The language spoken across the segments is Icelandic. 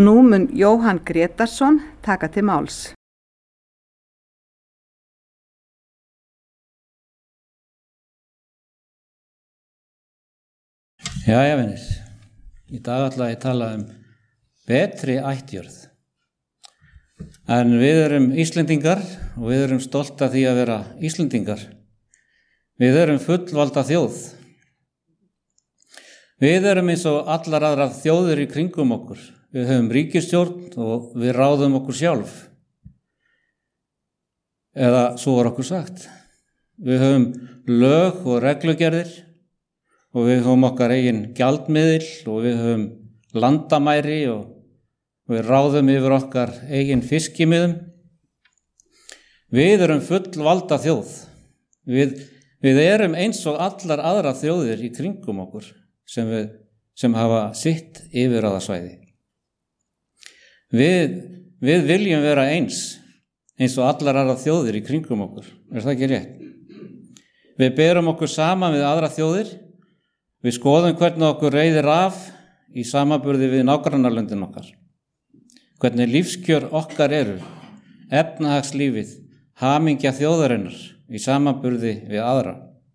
Nú mun Jóhann Grétarsson taka til máls. Jæja, vinir. Í dag ætla ég að tala betri ættjörð. En við erum Íslendingar og við erum stolt af því að vera Íslendingar. Við erum fullvalda þjóð. Við erum eins og allar aðrar þjóðir í kringum okkur. Við höfum ríkisstjórn og við ráðum okkur sjálf. Eða svo var okkur sagt. Við höfum lög og reglugerðir og við höfum okkar eigin gjaldmiðil og við höfum landamæri og við ráðum yfir okkar eigin fiskimiðum. Við erum fullvalda þjóð. Við erum eins og allar aðra þjóðir í kringum okkur sem hafa sitt yfirráðasvæði. Við viljum vera eins og allar aðra þjóðir í kringum okkur. Er það ekki rétt? Við berum okkur saman við aðra þjóðir. Við skoðum hvernig okkur reiðir af í samanburði við nágrannalöndin okkar. Hvernig lífskjör okkar eru, efnahagslífið, hamingja þjóðarinnar í samanburði við aðra.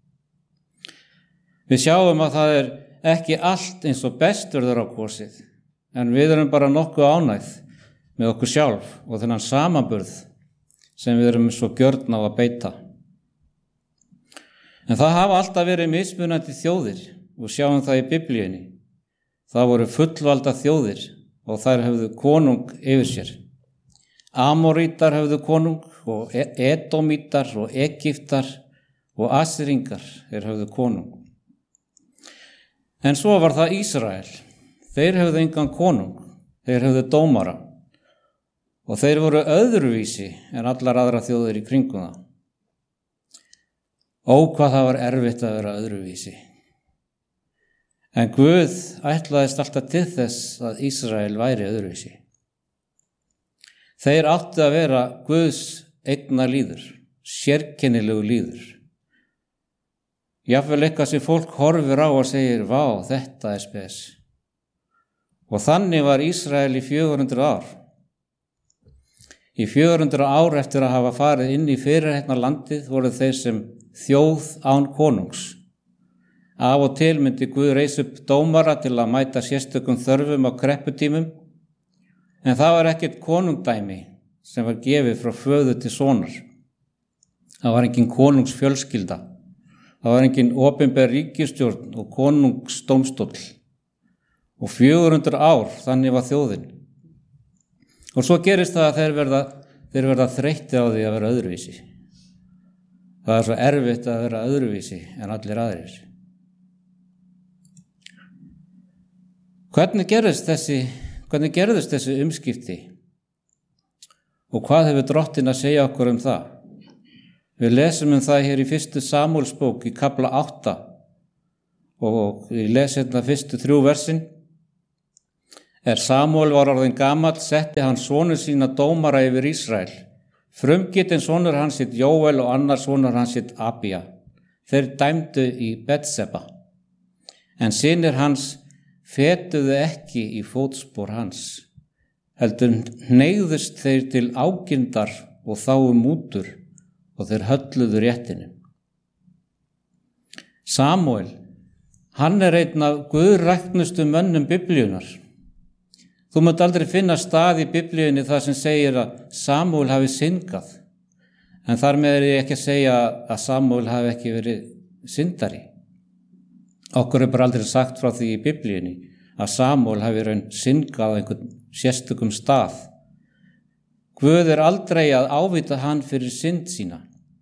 Við sjáum að það er ekki allt eins og best verður á kosið, en við erum bara nokkuð ánægð með okkur sjálf og þennan samanburð sem við erum svo gjörn á að beita. En það hafa alltaf verið mismunandi þjóðir og sjáum það í Biblíunni. Það voru fullvalda þjóðir og þær höfðu konung yfir sér. Amorítar höfðu konung og Edomítar og Egyptar og Assýringar höfðu konung. En svo var það Ísrael. Þeir höfðu engan konung, þeir höfðu dómara og þeir voru öðruvísi en allar aðra þjóðir í kringum það. Ó, hvað það var erfitt að vera öðruvísi. En Guð ætlaðist alltaf til þess að Ísrael væri öðruvísi. Þeir áttu að vera Guðs eigna líður, sérkennilegu líður. Jafnvel eitthvað sem fólk horfir á og segir, vá, þetta er spes. Og þannig var Ísrael í 400 ár. Í 400 ár eftir að hafa farið inn í fyrirheitna landið voru þeir sem þjóð án konungs. Af og til myndi Guð reisa upp dómara til að mæta sérstökum þörfum á krepputímum, en það var ekkert konungdæmi sem var gefið frá föður til sonar. Það var engin konungsfjölskylda, það var engin opinber ríkisstjórn og konungsdómstóll. Og 400 ár, þannig var þjóðin. Og svo gerist það að þeir verða þreyttir á því að vera öðruvísi. Það er svo erfitt að vera öðruvísi en allir aðrir. Hvernig gerðust þessi umskipti og hvað hefur Drottinn að segja okkur um það? Við lesum um það hér í 1. Samúelsbók í kafla 8 og ég les hérna fyrstu 3 versin. Samúel var orðinn gamall, setti hann sonur sína dómara yfir Ísrael. Frumgetinn sonur hans hét Jóel og annar sonur hans hét Abía. Þeir dæmdu í Betseba, en synir hans fetuðu ekki í fótspor hans, heldur hneigðust þeir til ágindar og þáu mútur og þeir hölluðu réttinu. Samúel, hann er einn af guðræknustu mönnum Biblíunar. Þú munt aldrei finna stað í Biblíunni þar sem segir að Samúel hafi syndgað, en þar með er ég ekki að segja að Samúel hafi ekki verið syndari. Okkur er bara aldrei sagt frá því í Biblíunni að Samúel hafi raun syndgað á einhvern sérstökum stað. Guð er aldrei að ávíta hann fyrir synd sína.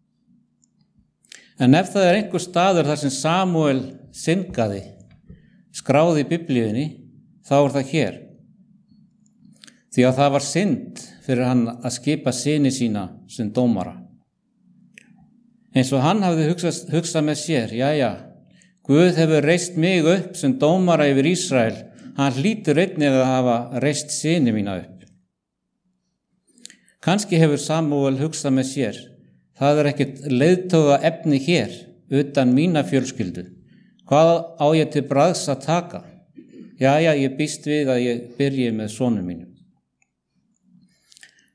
En ef það er einhver staður þar sem Samúel syndgaði, skráði í Biblíunni, þá er það hér. Því að það var synd fyrir hann að skipa syni sína sem dómara. Eins og hann hafði hugsað með sér, jæja, Guð hefur reist mig upp sem dómara yfir Ísrael, hann hlýtur einnig að hafa reist syni mína upp. Kannski hefur Samúel hugsað með sér, það er ekkert leiðtoga efni hér, utan mína fjölskyldu. Hvað á ég til bragðs að taka? Jæja, ég býst við að ég byrji með sonum mínum.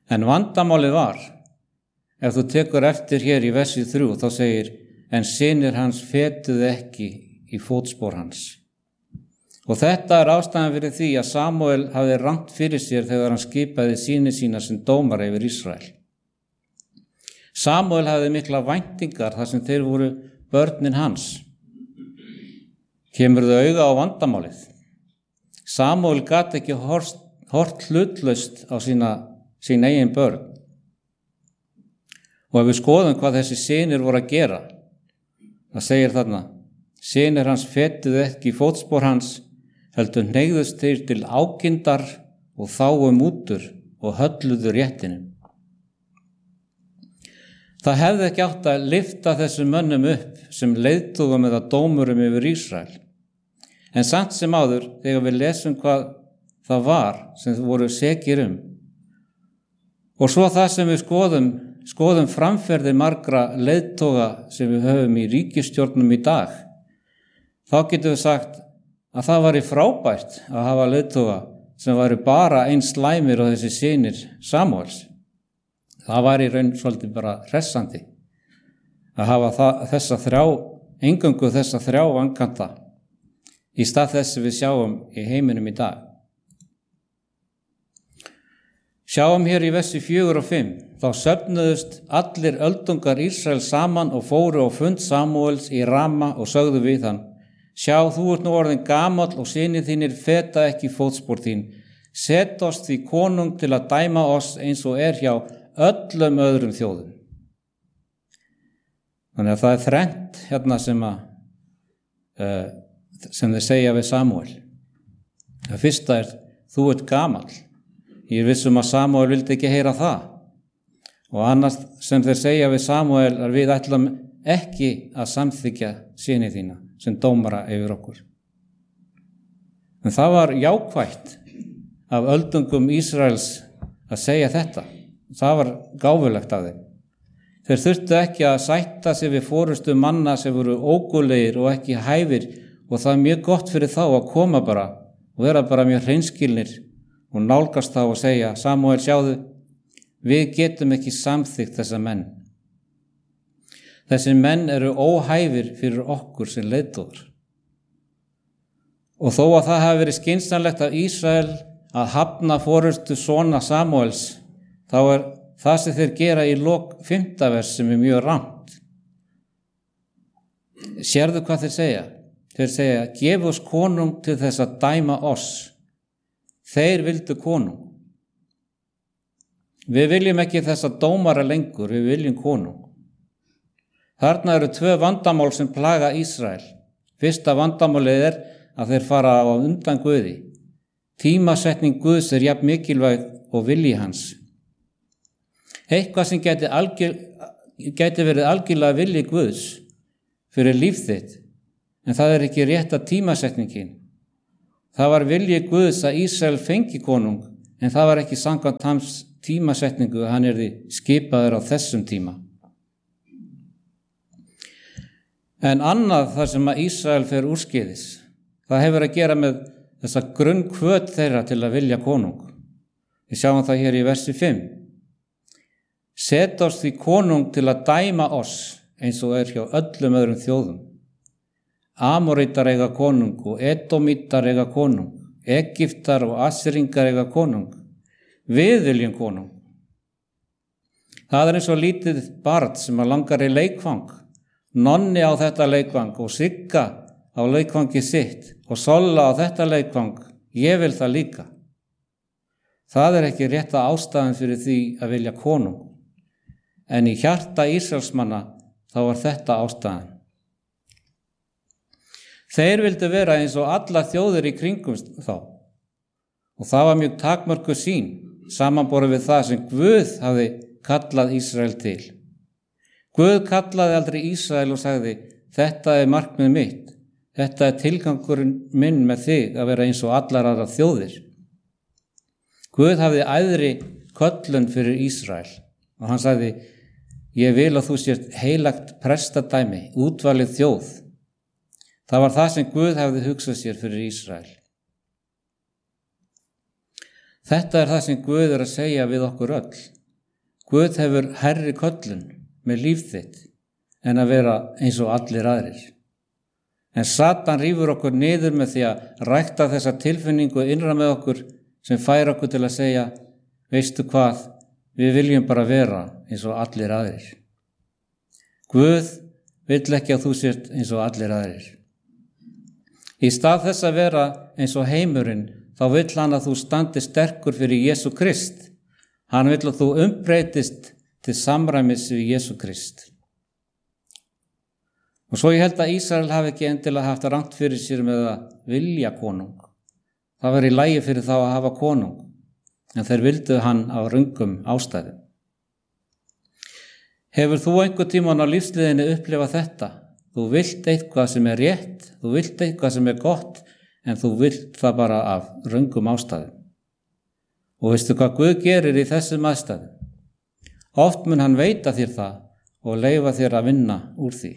En vandamálið var, ef þú tekur eftir hér í versi 3, þá segir, en synir hans fetuðu ekki í fótspor hans. Og þetta er ástæðan fyrir því að Samúel hafði rangt fyrir sér þegar hann skipaði syni sína sem dómara yfir Ísrael. Samúel hafði mikla væntingar þar sem þeir voru börnin hans. Kemur þau auga á vandamálið. Samúel gat ekki hort hlutlaust á sín eigin börn. Og ef við skoðum hvað þessi synir voru að gera, það segir þarna, synir hans fetuðu ekki í fótspor hans, heldur hneigðust þeir til ákindar og þáu mútur og hölluðu réttinum. Það hefði ekki átt að lyfta þessum mönnum upp sem leiðtogum eða dómurum yfir Ísrael. En samt sem áður, þegar við lesum hvað það var sem þau voru sekir og svo það sem við skoðum framferði margra leiðtoga sem við höfum í ríkisstjórnum í dag, þá getum við sagt að það væri frábært að hafa leiðtoga sem væri bara eins slæmir og þessi synir Samúels. Það væri í raun svolítið bara hressandi að hafa eingöngu þessa þrjá vankanta í stað þess sem við sjáum í heiminum í dag. Sjáum hér í versi 4 og 5, þá söfnuðust allir öldungar Ísraels saman og fóru á fund Samúels í Rama og sögðu við hann, sjá, þú ert nú orðin gamall og synir þínir feta ekki fótspor þín, set oss því konung til að dæma oss eins og er hjá öllum öðrum þjóðum. Þannig að það er þrennt hérna sem þeir segja við Samúel. Það fyrsta er, þú ert gamall. Ég er vissum að Samúel vildi ekki heyra það. Og annars sem þeir segja við Samúel er við ætlum ekki að samþykja syni þína sem dómara yfir okkur. En það var jákvætt af öldungum Ísraels að segja þetta. Það var gáfulegt af þeim. Þeir þurftu ekki að sætta sig við forustu manna sem voru ógurlegir og ekki hæfir og það er mjög gott fyrir þá að koma bara og vera bara mjög hreinskilnir og nálgast þá og segja, Samúel sjáðu, við getum ekki samþykkt þessa menn. Þessi menn eru óhæfir fyrir okkur sem leiðtogar. Og þó að það hafi verið skynsamlegt af Ísrael að hafna forustu sona Samúels, þá er það sem þeir gera í lok 5. vers sem er mjög rangt. Sérðu hvað þeir segja? Þeir segja, gef oss konung til þess að dæma oss. Þeir vildu konung. Við viljum ekki þessa dómara lengur, við viljum konung. Þarna eru 2 vandamál sem plaga Ísrael. Fyrsta vandamálið er að þeir fara á undan Guði. Tímasetning Guðs er jafn mikilvæg og vilji hans. Eitthvað sem gæti verið algjörlega vilji Guðs fyrir líf þitt, en það er ekki rétta tímasetningin. Það var vilji Guðs að Ísrael fengi konung, en það var ekki samkvæmt hans tímasetningu að hann yrði skipaður á þessum tíma. En annað þar sem að Ísrael fer úrskeiðis, það hefur að gera með þessa grunnkvöt þeirra til að vilja konung. Við sjáum það hér í versi 5. Set oss því konung til að dæma oss eins og er hjá öllum öðrum þjóðum. Amorítar eiga konung og Edomítar eiga konung, Egyptar og Assýringar eiga konung. Við viljum konung. Það er eins og lítið barn sem langar í leikfang. Nonni á þetta leikfang og Sigga á leikfangi sitt og Solla á þetta leikfang. Ég vil það líka. Það er ekki rétta ástæðan fyrir því að vilja konung. En í hjarta Ísraelsmanna þá var þetta ástæðan. Þeir vildu vera eins og alla þjóðir í kringum þá. Og það var mjög takmörkuð sýn, samanborið við það sem Guð hafði kallað Ísrael til. Guð kallaði aldrei Ísrael og sagði, þetta er markmið mitt, þetta er tilgangurinn minn með þig að vera eins og allar aðrar þjóðir. Guð hafði æðri köllun fyrir Ísrael og hann sagði, ég vil að þú sért heilagt prestadæmi, útvalið þjóð. Það var það sem Guð hafði hugsað sér fyrir Ísrael. Þetta er það sem Guð er að segja við okkur öll. Guð hefur hærri köllun með líf þitt en að vera eins og allir aðrir. En Satan rífur okkur niður með því að rækta þessa tilfinningu innra með okkur sem fær okkur til að segja, veistu hvað, við viljum bara vera eins og allir aðrir. Guð vill ekki að þú sért eins og allir aðrir. Í stað þess að vera eins og heimurinn, þá vill hann að þú standi sterkur fyrir Jesú Krist. Hann vill að þú umbreytist til samræmis við Jesú Krist. Og svo ég held að Ísrael hafi ekki endilega haft rangt fyrir sér með að vilja konung. Það var í lagi fyrir þá að hafa konung, en þeir vildu hann af röngum ástæðum. Hefur þú einhver tímann á lífsliðinni upplifað þetta? Þú vilt eitthvað sem er rétt, þú vilt eitthvað sem er gott, en þú vilt það bara af röngum ástæðum. Og veistu hvað Guð gerir í þessum aðstæðum? Oft mun hann veita þér það og leyfa þér að vinna úr því.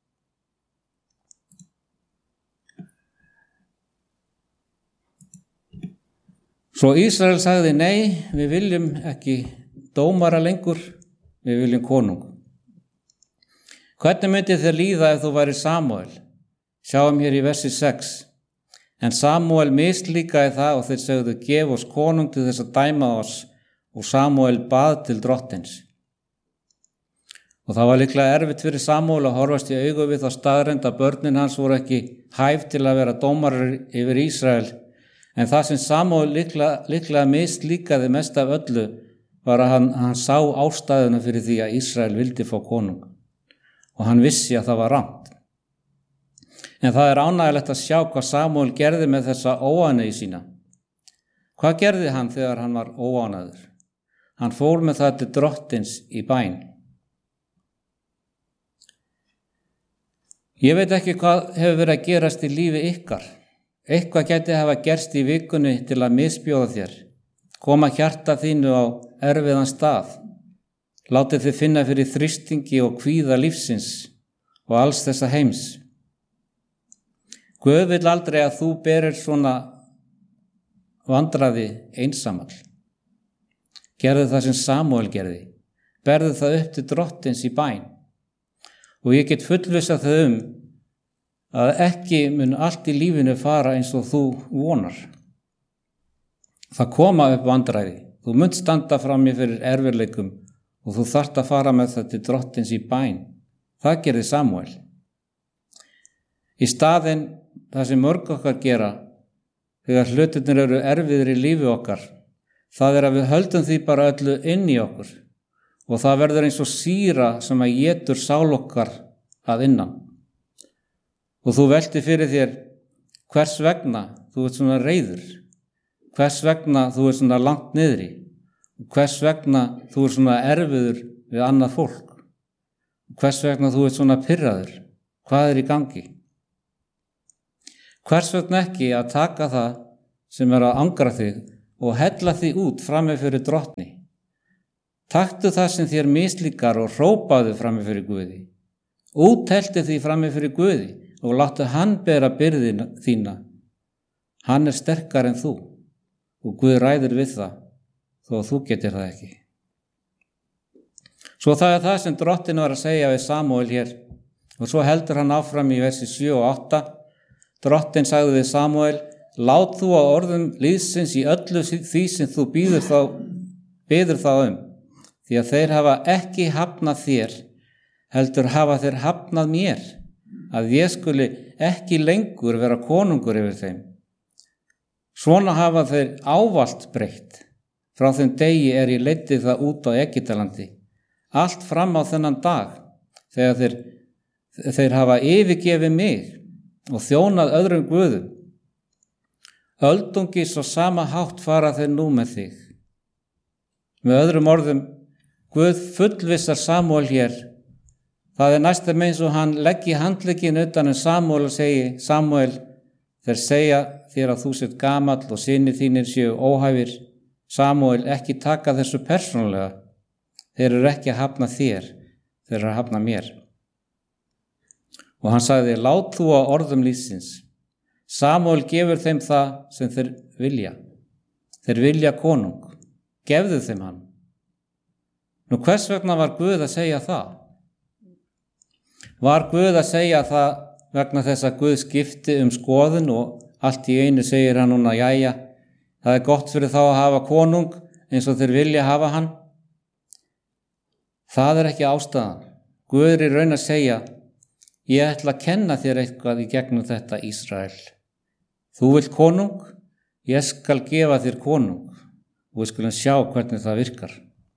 Svo Ísrael sagði, nei, við viljum ekki dómara lengur, við viljum konung. Hvernig myndi þér líða ef þú væri Samúel? Sjáum hér í versi 6. En Samúel mislíkaði það og þeir sögðu, gef oss konung til þess að dæma oss, og Samúel bað til drottins. Og það var líklega erfitt fyrir Samúel að horfast í augu við þá staðreynd að börnin hans voru ekki hæf til að vera dómarar yfir Ísrael. En það sem Samúel líklega mislíkaði mest af öllu var að hann sá ástæðuna fyrir því að Ísrael vildi fá konung. Og hann vissi að það var rangt. En það er ánægilegt að sjá hvað Samúel gerði með þessa óánægju sína. Hvað gerði hann þegar hann var óánægður? Hann fór með það til drottins í bæn. Ég veit ekki hvað hefur verið að gerast í lífi ykkar. Eitthvað gæti hafa gerst í vikunni til að misbjóða þér. Koma hjarta þínu á erfiðan stað. Látið þið finna fyrir þrýstingi og kvíða lífsins og alls þessa heims. Guð vill aldrei að þú berir svona vandræði einsamall. Gerðu það sem Samúel gerði. Berðu það upp til drottins í bæn. Og ég get fullvissað þau að ekki mun allt í lífinu fara eins og þú vonar. Það koma upp vandræði. Þú munt standa frammi fyrir erfiðleikum og þú þarft að fara með það til drottins í bæn. Það gerði Samúel. Í staðinn það sem mörg okkar gera þegar hlutirnir eru erfiðir í lífi okkar, það er að við höldum því bara öllu inn í okkur og það verður eins og sýra sem að étur sál okkar að innan. Og þú veltir fyrir þér hvers vegna þú ert svona reiður, hvers vegna þú ert svona langt niðri, hvers vegna þú ert svona erfiður við annað fólk, hvers vegna þú ert svona pirraður, hvað er í gangi? Hvers vegna ekki að taka það sem er að angra þig og hella því út frammi fyrir drottni? Taktu það sem þér mislíkar og hrópaðu frammi fyrir Guði. Úthelti því frammi fyrir Guði og láttu hann bera byrðina þína. Hann er sterkar en þú og Guð ræður við það þó að þú getur það ekki. Svo það er það sem drottin var að segja við Samúel hér og svo heldur hann áfram í versi 7 og 8. Drottin sagði við Samúel, lát þú á orðum liðsins í öllu því sem þú býður þá því að þeir hafa ekki hafnað þér, heldur hafa þeir hafnað mér, að ég skuli ekki lengur vera konungur yfir þeim. Svona hafa þeir ávallt breytt. Frá þeim degi er ég leiddi það út á Egyptalandi, allt fram á þennan dag, þegar þeir hafa yfirgefið mig og þjónað öðrum guðum. Öldungis og sama hátt fara þeir nú með þig. Með öðrum orðum, Guð fullvissar Samúel hér. Það er næstum eins og hann leggi handlegginn utan Samúel og segi, Samúel, þeir segja þér að þú sért gamall og synir þínir séu óhæfir. Samúel, ekki taka þessu persónulega. Þeir eru ekki að hafna þér, þeir eru að hafna mér. Og hann sagði, lát þú á orðum lífsins. Samúel gefur þeim það sem þeir vilja. Þeir vilja konung. Gefðu þeim hann. Nú hvers vegna var Guð að segja það? Var Guð að segja það vegna þess að Guð skipti skoðun og allt í einu segir hann núna, jæja, það gott fyrir þá að hafa konung eins og þeir vilja hafa hann? Það ekki ástæðan. Guð í raun að segja, ég ætla að kenna þér eitthvað í gegnum þetta Ísrael. Þú vilt konung, ég skal gefa þér konung og við skulum sjá hvernig það virkar.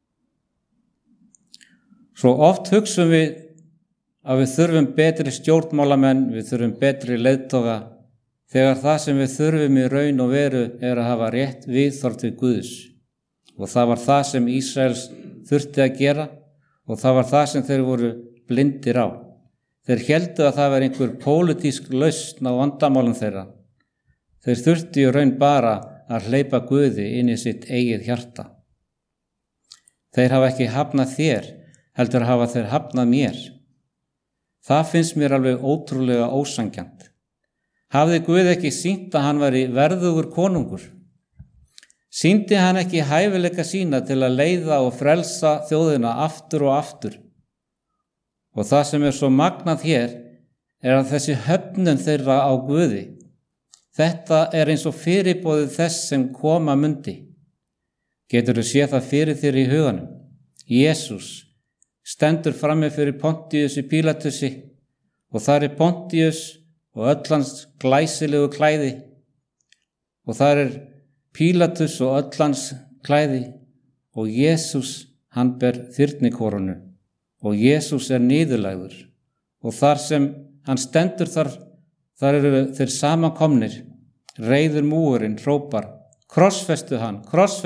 Svo oft hugsum við að við þurfum betri stjórnmálamenn, við þurfum betri leiðtoga, þegar það sem við þurfum í raun og veru að hafa rétt viðhorf til Guðs. Og það var það sem Ísraels þurfti að gera og það var það sem þeir voru blindir á. Þeir héldu að það var einhver pólitísk lausn á vandamálum þeirra. Þeir þurfti í raun bara að hleypa Guði inn í sitt eigið hjarta. Þeir hafa ekki hafnað þér, heldur hafa þeir hafnað mér. Það finnst mér alveg ótrúlega ósanngjarnt. Hafði Guð ekki sýnt að hann væri verðugur konungur? Sýndi hann ekki hæfileika sína til að leiða og frelsa þjóðina aftur og aftur? Og það sem svo magnað hér að þessi höfnun þeirra á Guði, þetta eins og fyrirboðið þess sem koma mundi. Geturðu séð það fyrir þér í huganum? Jesús stendur frammi fyrir Pontíusi Pílatusi og þar Pontíus og öll hans glæsilegu klæði og þar Pílatus og öll hans klæði og Jesús hann ber þyrnikorunu og Jesús niðurlægður og þar sem hann stendur þar eru þeir samankomnir, reiður múgurinn hrópar, krossfestu hann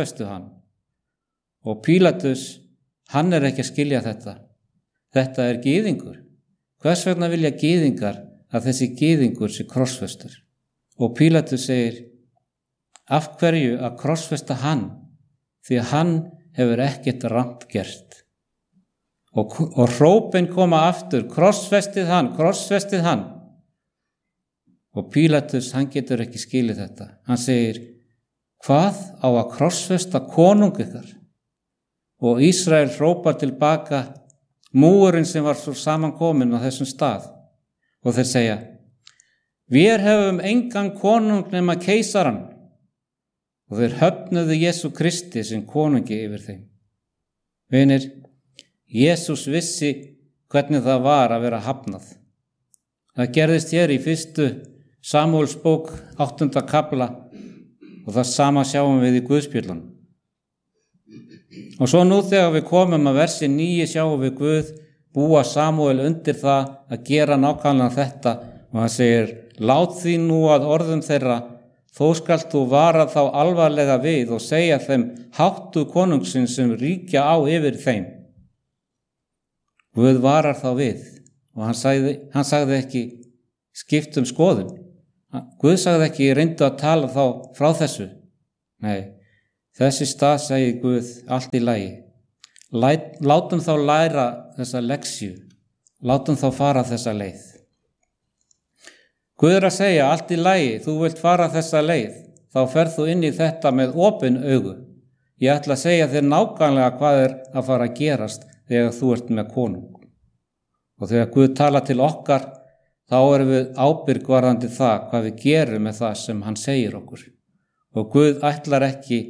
og Pílatus hann ekki að skilja þetta. Þetta gyðingur. Hvers vegna vilja gyðingar að þessi gyðingur sé krossfestur? Og Pílatus segir, af hverju að krossfesta hann? Því að hann hefur ekkert rangt gert. Og hrópin koma aftur, krossfestið hann. Og Pílatus, hann getur ekki skilið þetta. Hann segir, hvað á að krossfesta konung ykkar? Og Ísrael hrópar tilbaka múgurinn sem var svo samankominn á þessum stað. Og þeir segja, við hefum engan konung nema keisaran. Og þeir höfnuðu Jesú Kristi sem konungi yfir þeim. Vinir, Jesús vissi hvernig það var að vera hafnað. Það gerðist hér í 1. Samúels bók 8. kafla og það sama sjáum við í Guðspjöllunum. Og svo nú þegar við komum að versi 9 sjáum við Guð búa Samúel undir það að gera nákvæmlega þetta og hann segir, lát því nú að orðum þeirra, þó skalt þú vara þá alvarlega við og segja þeim háttu konungsins sem ríkja á yfir þeim. Guð varar þá við og hann sagði ekki skipt skoðun. Guð sagði ekki reyndu að tala þá frá þessu. Nei. Þessi stað segir Guð allt í lagi. Látum þá læra þessa leksju. Látum þá fara þessa leið. Guð að segja allt í lagi, þú vilt fara þessa leið, þá ferð þú inn í þetta með opin augu. Ég ætla að segja þér nákvæmlega hvað að fara að gerast þegar þú ert með konung. Og þegar Guð tala til okkar, þá erum við ábyrg varðandi það hvað við gerum með það sem hann segir okkur. Og Guð ætlar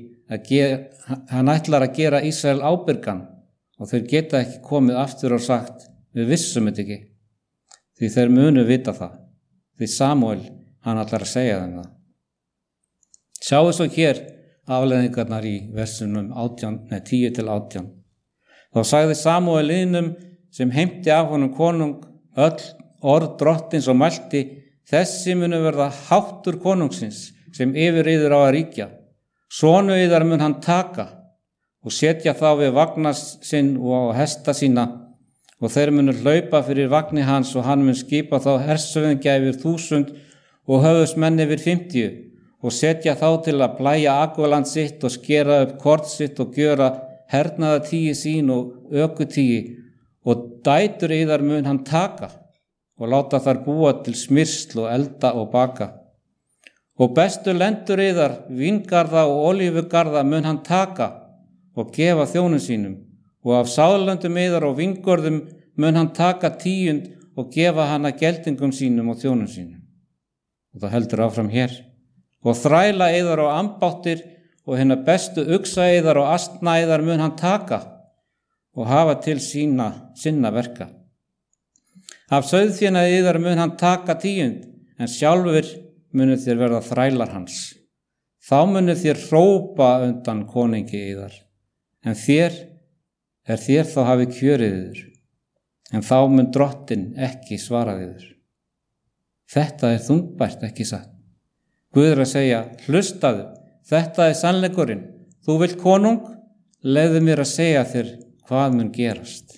að gera Ísrael ábyrgan og þeir geta ekki komið aftur og sagt, við vissum þetta ekki, því þeir munu vita það, því Samúel, hann ætlar að segja þeim það. Sjáu svo hér afleiðingarnar í versunum 10-18. Þá sagði Samúel liðnum sem heimti af honum konung öll orð drottins og mælti, þessi munu verða háttur konungsins sem yfir yður á að ríkja. Sonu yðar mun hann taka og setja þá við vagna sinn og á hesta sína og þeir munu hlaupa fyrir vagni hans og hann mun skipa þá hersöfðingja yfir 1000 og höfuðsmenn yfir 50 og setja þá til að plæja akvaland sitt og skera upp kort sitt og gjöra hernaðartíi sín og ökutíi og dætur yðar mun hann taka og láta þar búa til smyrsl og elda og baka. Og bestu lendur yðar, víngarða og olífugarða mun hann taka og gefa þjónum sínum og af sáðlöndum yðar og vingörðum mun hann taka 10 og gefa hana geldingum sínum og þjónum sínum. Og það heldur áfram hér. Og þræla yðar og ambáttir og hennar bestu uxa yðar og astna yðar mun hann taka og hafa til sinna verka. Af sauðféna yðar mun hann taka 10, en sjálfur munu þér verða þrælar hans. Þá munu þér hrópa undan konungi yðar, en þér þá hafi kjörið yður, en þá mun drottinn ekki svara yður. Þetta er þungbært, ekki satt. Guð er að segja, hlustaðu, þetta er sannleikurinn. Þú vilt konung, leyfðu mér að segja þér hvað mun gerast.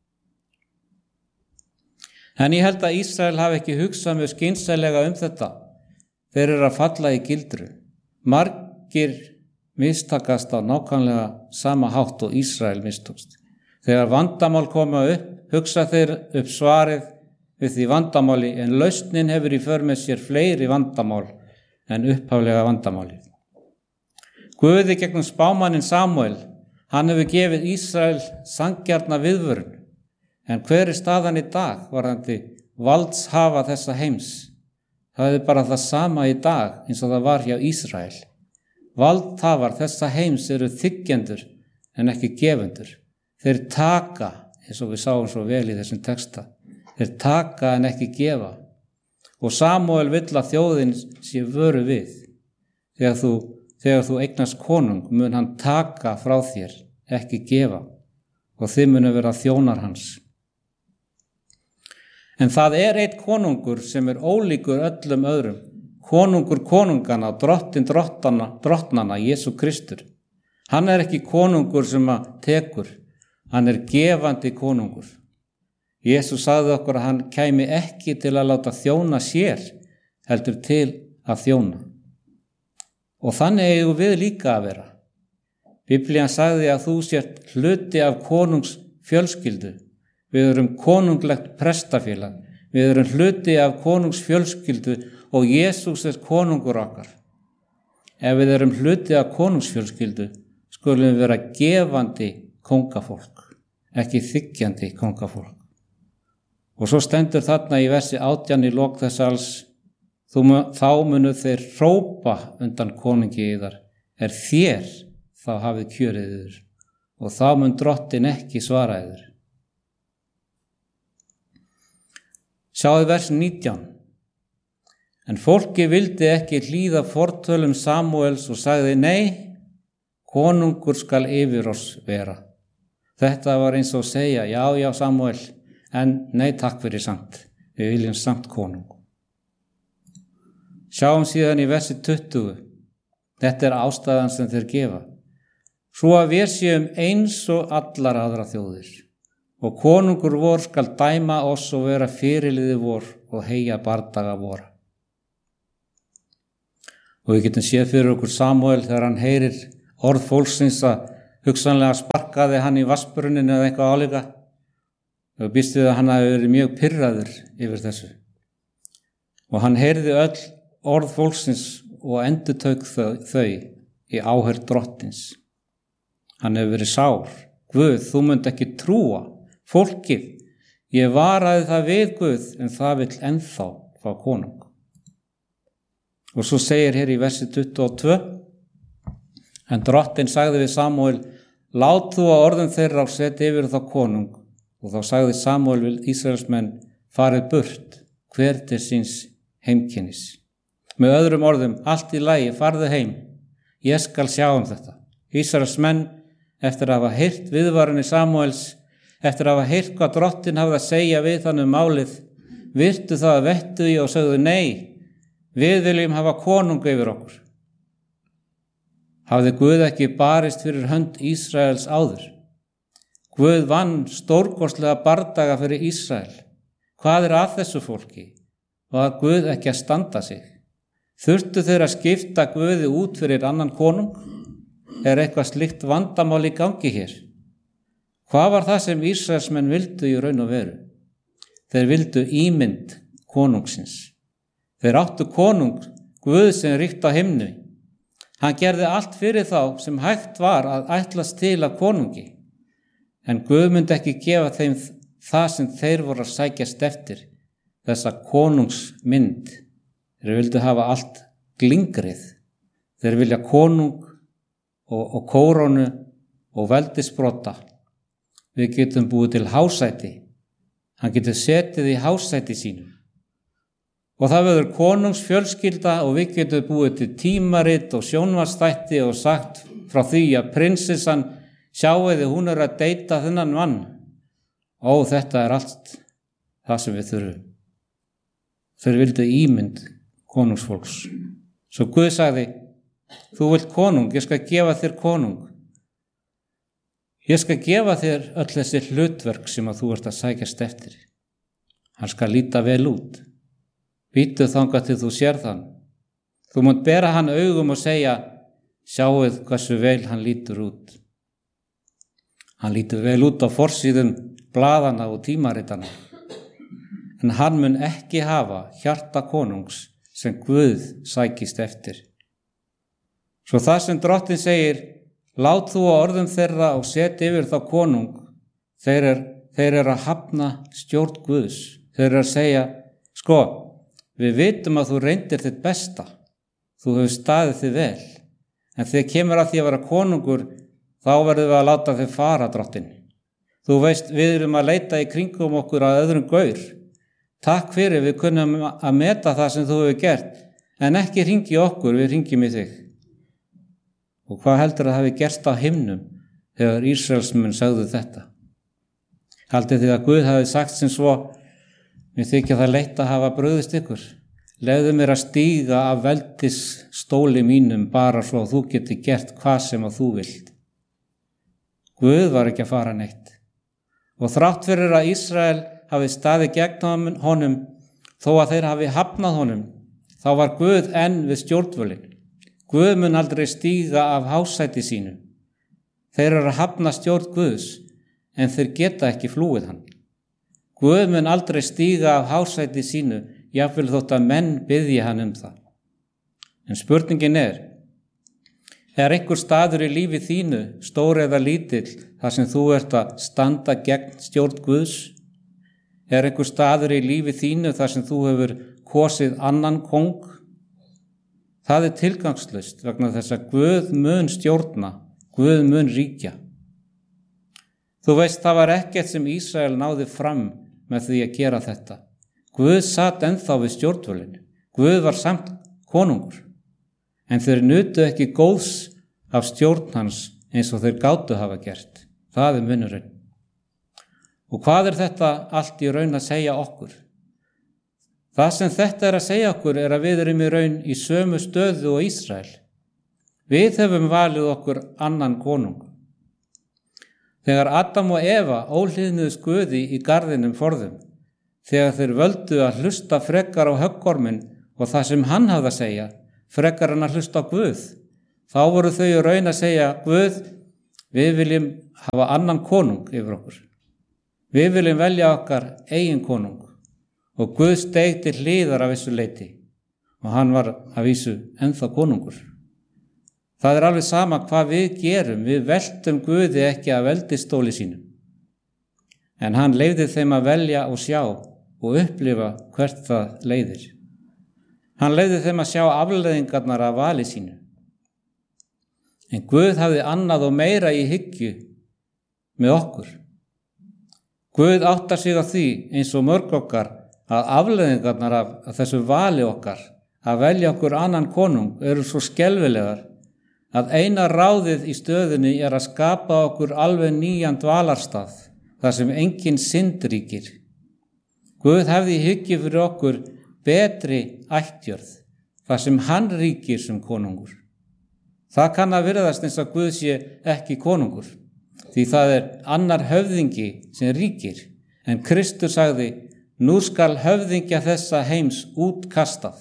En ég held að Ísrael hafi ekki hugsað mjög skynsamlega þetta. Þeir eru að falla í gildru. Margir mistakast á nákvæmlega sama hátt og Ísrael mistókst. Þegar vandamál koma upp, hugsa þeir upp svarið við því vandamáli, en lausnin hefur í för með sér fleiri vandamál en upphaflega vandamáli. Guði gegnum spámannin Samúel, hann hefur gefið Ísrael sanngjarna viðvörun. En hver er staðan í dag varðandi valdshafa þessa heims? Það er bara það sama í dag eins og það var hjá Ísrael. Valdhafar þessa heims eru þiggjendur en ekki gefendur. Þeir taka, eins og við sáum svo vel í þessum texta, þeir taka en ekki gefa. Og Samúel vill að þjóðin sé vöru við. Þegar þú eignast konung mun hann taka frá þér, ekki gefa, og þið munu vera þjónar hans. En það er einn konungur sem er ólíkur öllum öðrum, konungur konungana, drottinn drottnana, Jesú Kristur. Hann er ekki konungur sem að tekur, hann er gefandi konungur. Jesús sagði okkur að hann kæmi ekki til að láta þjóna sér, heldur til að þjóna. Og þannig eigum við líka að vera. Biblían sagði að þú sért hluti af konungs fjölskyldu. Við erum konunglegt prestafélag. Við erum hluti af konungs fjölskyldu og Jesús er konungur okkar. Ef við erum hluti af konungsfjölskyldu, skulum við vera gefandi kóngafólk, ekki þiggjandi kóngafólk. Og svo stendur þarna í versi 18 í lok þess alls, þá munu þeir hrópa undan konungi yðar, er þér þá hafið kjörið yður, og þá mun drottinn ekki svara yður. Sjáðu vers 19. En fólki vildi ekki hlýða fortölum Samúels og sagði, nei, konungur skal yfir oss vera. Þetta var eins og að segja, já Samúel, en nei takk fyrir samt, við viljum samt konung. Sjáum síðan í versi 20, þetta er ástæðan sem þeir gefa. Svo að við séum eins og allar aðra þjóðir, og konungur vor skal dæma oss og vera fyrirliði vor og heyja bardaga vora. Og við getum séð fyrir okkur Samúel þegar hann heyrir orð fólksins að hugsanlega sparkaði hann í vassbrunnin eða eitthvað álíka. Og býst við að hann hafi verið mjög pirraður yfir þessu. Og hann heyrði öll orð fólksins og endurtók þau í áheyrn drottins. Hann hefur verið sár. Guð, þú munt ekki trúa. Fólkið, ég varaði það við Guð, en það vill ennþá fá konung. Og svo segir hér í versi 22, en drottinn sagði við Samúel, lát þú að orðum þeirra og setja yfir þá konung. Og þá sagði Samúel við Ísraelsmenn, farið burt, hver til síns heimkynnis. Með öðrum orðum, allt í lagi, farðu heim, ég skal sjá þetta. Ísraelsmenn, eftir að hafa heyrt viðvaranir Samúels, eftir að hafa heyrt hvað drottinn hafði að segja við hann málið, virtu það að vettu í og sögðu, nei, við viljum hafa konung yfir okkur. Hafði Guð ekki barist fyrir hönd Ísraels áður? Guð vann stórkostlega bardaga fyrir Ísrael. Hvað er að þessu fólki? Var Guð ekki að standa sig? Þurftu þeir að skipta Guði út fyrir annan konung? Er eitthvað slíkt vandamál í gangi hér? Hvað var það sem Ísraelsmenn vildu í raun og veru? Þeir vildu ímynd konungsins. Þeir áttu konung, Guð sem ríkti á himni. Hann gerði allt fyrir þá sem hægt var að ætlast til af konungi. en Guð myndi ekki gefa þeim það sem þeir voru að sækjast eftir, þessa konungsmynd. Þeir vildu hafa allt glingrið. Þeir vilja konung og kórónu og veldisbrota. Við getum búið til hásæti. Hann getur setið í hásæti sínum. Og það verður konungsfjölskylda og við getum búið til tímarit og sjónvarpsþætti og sagt frá því að prinsessan, sjáiði, hún að deyta þennan mann. Ó, þetta allt það sem við þurfum. Þeir vildu ímynd konungsfólks. Svo Guð sagði, þú vilt konung, ég skal gefa þér konung. Ég skal gefa þér öll þessi hlutverk sem að þú ert að sækjast eftir. Hann skal líta vel út. Bíddu þangað til þú sér þann. Þú mátt bera hann augum og segja, sjáuð hversu vel hann lítur út. Hann lítur vel út á forsíðum blaðana og tímaritana. En hann mun ekki hafa hjarta konungs sem Guð sækist eftir. Svo það sem Drottinn segir, lát þú á orðum þeirra og set yfir þá konung. Þeir eru að hafna stjórn Guðs. Þeir eru að segja, sko, við vitum að þú reyndir þitt besta. Þú hefur staðið þig vel. En þegar kemur að því að vera konungur, þá verðum við að láta þig fara, Drottinn. Þú veist, við erum að leita í kringum okkur að öðrum gaur. Takk fyrir, við kunnum að meta það sem þú hefur gert, en ekki hringi okkur, við hringjum í þig. Og hvað heldur að hafi gerst á himnum þegar Ísraelsmenn sagðu þetta? Haldið þið að Guð hafi sagt sem svo, mér þykja það leitt að hafa brugðist ykkur. Leyfðu mér að stíga af veldisstóli mínum bara svo að þú geti gert hvað sem að þú vilt. Guð var ekki að fara neitt. Og þrátt fyrir að Ísrael hafi staðið gegn honum, þó að þeir hafi hafnað honum, þá var Guð enn við stjórnvölin. Guð mun aldrei stíga af hásæti sínu. Þeir eru að hafna stjórn Guðs, en þeir geta ekki flúið hann. Guð mun aldrei stíga af hásæti sínu, jafnvel þótt að menn biðji hann það. En spurningin er einhver staður í lífi þínu, stór eða lítill, þar sem þú ert að standa gegn stjórn Guðs? Einhver staður í lífi þínu, þar sem þú hefur kosið annan kóng? Það tilgangslaust vegna þess að Guð mun stjórna, Guð mun ríkja. Þú veist, það var ekkert sem Ísrael náði fram með því að gera þetta. Guð sat ennþá við stjórnvölin. Guð var samt konungur. En þeir nutu ekki góðs af stjórn hans eins og þeir gátu hafa gert. Það munurinn. Og hvað þetta allt í raun að segja okkur? Það sem þetta að segja okkur að við erum í raun í sömu stöðu og Ísrael. Við hefum valið okkur annan konung. Þegar Adam og Eva óhlýðnuðust Guði í garðinum forðum, þegar þeir völdu að hlusta frekar á höggorminn og það sem hann hafði að segja, frekar en að hlusta á Guð, þá voru þau í raun að segja, Guð, við viljum hafa annan konung yfir okkur. Við viljum velja okkar eigin konung. Og Guð steig til hliðar af þessu leiti og hann var að vísu ennþá konungur. Það alveg sama hvað við gerum, við veltum Guði ekki að veldisstóli sínum. En hann leyfði þeim að velja og sjá og upplifa hvert það leiðir. Hann leyfði þeim að sjá afleiðingarnar af vali sínu. En Guð hafði annað og meira í hyggju með okkur. Guð áttar sig á því eins og mörg okkar að afleiðingarnar af þessu vali okkar að velja okkur annan konung eru svo skelfilegar að eina ráðið í stöðunni að skapa okkur alveg nýjan dvalarstað þar sem engin synd ríkir. Guð hefði í hyggju fyrir okkur betri ættjörð þar sem hann ríkir sem konungur. Það kann að virðast eins og Guð sé ekki konungur því það annar höfðingi sem ríkir en Kristur sagði nú skal höfðingja þessa heims útkastað.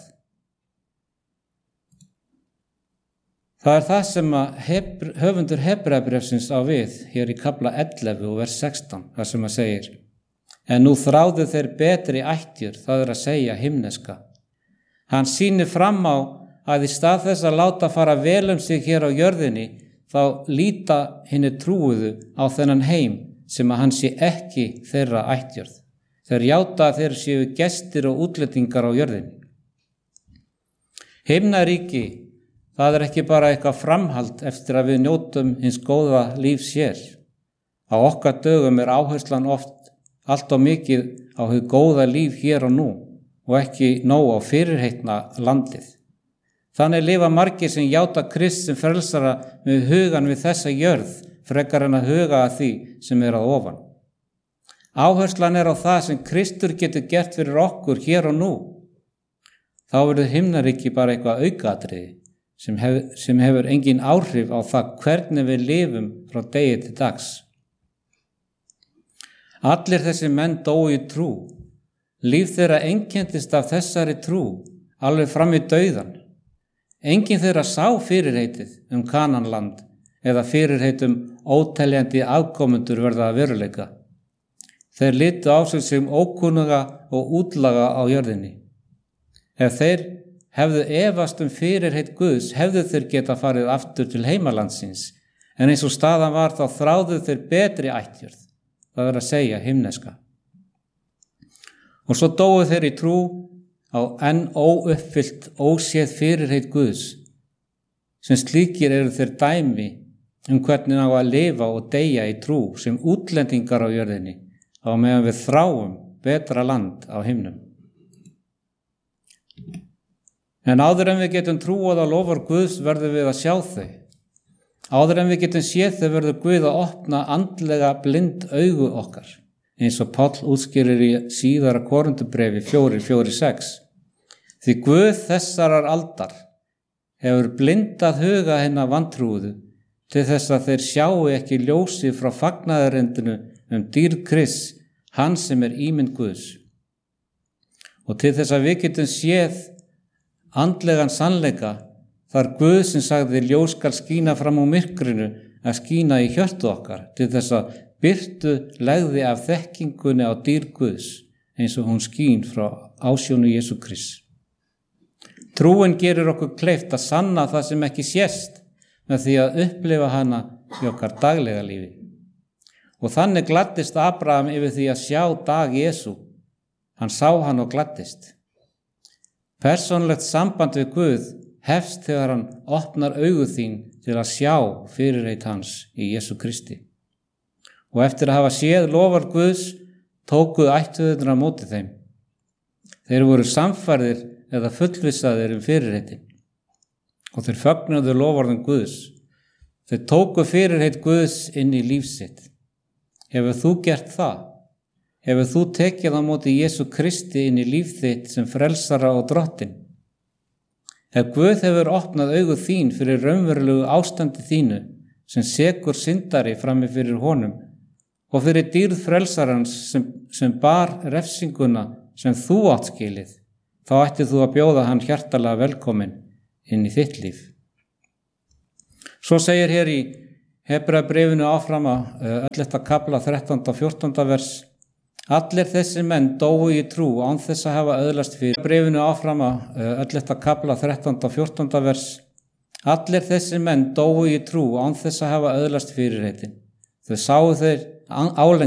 Það það sem að höfundur Hebreabréfsins á við hér í kafla 11 og vers 16, þar sem að segir en nú þráðu þeir betri ættjörð, það að segja himneska. Hann sýnir fram á að í stað þess að láta fara vel sig hér á jörðinni, þá líta hinni trúuðu á þennan heim sem að hann sé ekki þeirra ættjörð. Þeir játa að þeir séu gestir og útlendingar á jörðinni. Himnaríki, það ekki bara eitthvað framhald eftir að við njótum hins góða lífs hér. Á okkar dögum áherslan oft allt of mikið á hið góða líf hér og nú og ekki nóg á fyrirheitna landið. Þannig lifa margir sem játa Krist sem frelsara með hugan við þessa jörð frekar en að huga að því sem að ofan. Áherslan á það sem Kristur getur gert fyrir okkur hér og nú. Þá verður himnaríki bara eitthvað aukaatriði sem hefur engin áhrif á það hvernig við lifum frá degi til dags. Allir þessi menn dóu í trú. Líf þeirra einkenndist af þessari trú alveg fram í dauðan. Enginn þeirra sá fyrirheitið Kananland eða fyrirheit óteljandi afkomendur verða að veruleika. Þeir litu á sig sem ókunnuga og útlaga á jörðinni. Ef þeir hefðu efast fyrirheit Guðs, hefðu þeir geta farið aftur til heimalandsins, en eins og staðan var þá þráðu þeir betri ættjörð, það að segja himneska. Og svo dóu þeir í trú á enn óuppfyllt, óséð fyrirheit Guðs, sem slíkir eru þeir dæmi hvernig á að lifa og deyja í trú sem útlendingar á jörðinni, á meðan við þráum betra land á himnum. En áður en við getum trúað á lofar Guðs verðum við að sjá þau. Áður en við getum séð þau verður Guð að opna andlega blind augu okkar, eins og Páll útskýrir í síðara Korinthubrefi 4:4-6. Því Guð þessarar aldar hefur blindað huga hinna vantrúuðu til þess að þeir sjáu ekki ljósi frá fagnaðarerindinu dýrð Krists, hann sem ímynd Guðs. Og til þess að við getum séð andlegan sannleika þar Guð sem sagði ljós skal skína fram á myrkrinu að skína í hjörtu okkar til þess að birtu legði af þekkingunni á dýrð Guðs eins og hún skín frá ásjónu Jesú Krists. Trúin gerir okkur kleift að sanna það sem ekki sést með því að upplifa hana í okkar daglega lífi. Og þannig gladdist Abraham yfir því að sjá dag Jesú. Hann sá hann og gladdist. Persónulegt samband við Guð hefst þegar hann opnar augu þín til að sjá fyrirheit hans í Jesú Kristi. Og eftir að hafa séð lofar Guðs, tóku ættfeðurnir á móti þeim. Þeir voru samfærðir eða fullvissaðir fyrirheitin. Og þeir fögnuðu loforðum Guðs. Þeir tóku fyrirheit Guðs inn í líf sitt. Hefur þú gert það? Hefur þú tekið á móti Jesú Kristi inn í líf þitt sem frelsara og drottinn? Ef Guð hefur opnað augu þín fyrir raunverulegu ástandi þínu sem sekur syndari frammi fyrir honum og fyrir dýrð frelsarans sem bar refsinguna sem þú átt skilið, þá ættið þú að bjóða hann hjartalega velkomin inn í þitt líf. Svo segir hér í Hebreabréfinu áfram að 11. kafla 13. og 14. vers: Allir þessi menn dóu í trú án þess að hafa öðlast fyrir. Bréfinu áfram að 11. kafla 13. og 14. vers: Allir þessi menn dóu í trú án þess að hafa öðlast fyrirheitin. Þau sáu þeir álengdar